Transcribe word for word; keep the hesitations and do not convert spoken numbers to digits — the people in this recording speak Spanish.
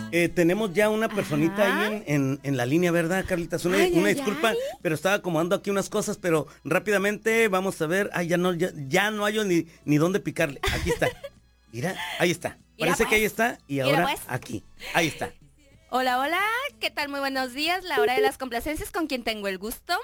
Eh, tenemos ya una personita Ajá. ahí en, en, en la línea, ¿verdad, Carlitas? Una, Ay, una ay, disculpa, ay. pero estaba acomodando aquí unas cosas, pero rápidamente vamos a ver. Ay, ya no, ya, ya no hallo ni, ni dónde picarle. Aquí está. Mira, ahí está. Mira, Parece pues. que ahí está y Mira, ahora pues. aquí. Ahí está. Hola, hola, ¿qué tal? Muy buenos días, la hora de las complacencias, ¿con quién tengo el gusto?